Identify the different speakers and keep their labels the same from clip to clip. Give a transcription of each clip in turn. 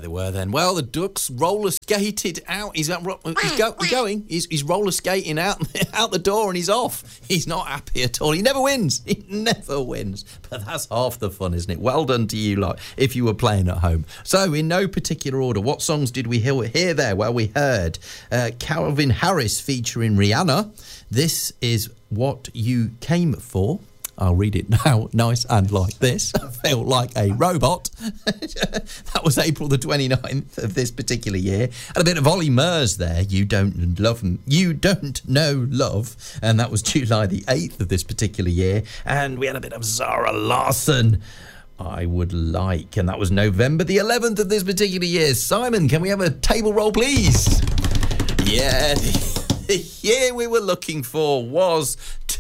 Speaker 1: they were then. Well, the Ducks roller skated out. He's going. He's roller skating out the door and he's off. He's not happy at all. He never wins. He never wins. But that's half the fun, isn't it? Well done to you, lot, if you were playing at home. So, in no particular order, what songs did we hear there? Well, we heard Calvin Harris featuring Rihanna. This is What You Came For. I'll read it now, nice and like this. I feel like a robot. That was April the 29th of this particular year. And a bit of Ollie Murs there, You Don't Know Love. And that was July the 8th of this particular year. And we had a bit of Zara Larsson, I Would Like. And that was November the 11th of this particular year. Simon, can we have a table roll, please? Yeah, the year we were looking for was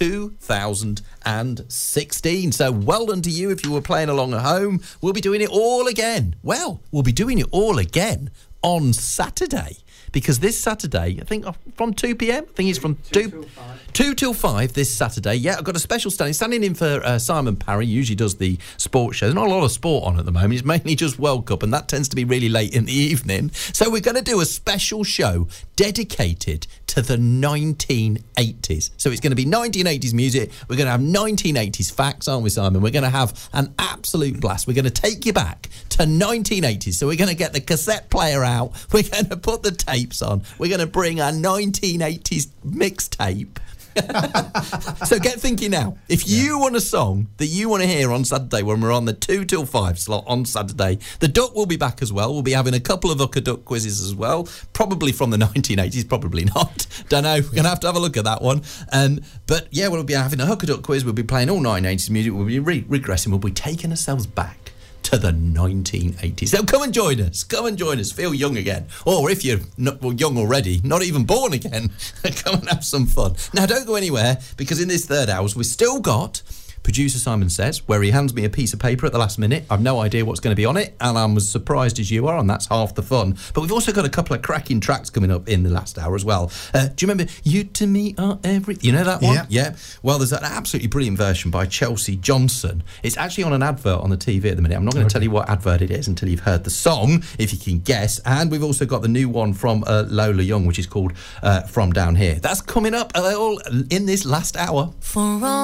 Speaker 1: 2016. So well done to you if you were playing along at home. We'll be doing it all again. Well, we'll be doing it all again on Saturday. Because this Saturday, I think from 2 p.m, I think it's from 2 till 5 this Saturday. Yeah, I've got a special standing in for Simon Parry. He usually does the sports show. There's not a lot of sport on at the moment. It's mainly just World Cup, and that tends to be really late in the evening. So we're going to do a special show dedicated to the 1980s. So it's going to be 1980s music. We're going to have 1980s facts, aren't we, Simon? We're going to have an absolute blast. We're going to take you back to 1980s. So we're going to get the cassette player out. We're going to put the tapes on. We're going to bring our 1980s mixtape. So get thinking now. If you want a song that you want to hear on Saturday when we're on the 2 till 5 slot on Saturday, the Duck will be back as well. We'll be having a couple of Hooker Duck quizzes as well. Probably from the 1980s, probably not. Don't know. We're going to have a look at that one. But yeah, we'll be having a Hooker Duck quiz. We'll be playing all 1980s music. We'll be regressing. We'll be taking ourselves back to the 1980s. So come and join us. Come and join us. Feel young again. Or if you're not young already, not even born again, come and have some fun. Now, don't go anywhere, because in this third hour, we've still got Producer Simon Says, where he hands me a piece of paper at the last minute. I've no idea what's going to be on it, and I'm as surprised as you are, and that's half the fun. But we've also got a couple of cracking tracks coming up in the last hour as well. Do you remember You to Me Are Everything? You know that one? Yeah. Well, there's an absolutely brilliant version by Chelsea Johnson. It's actually on an advert on the TV at the minute. I'm not going to tell you what advert it is until you've heard the song, if you can guess. And we've also got the new one from Lola Young, which is called From Down Here. That's coming up all in this last hour.
Speaker 2: For all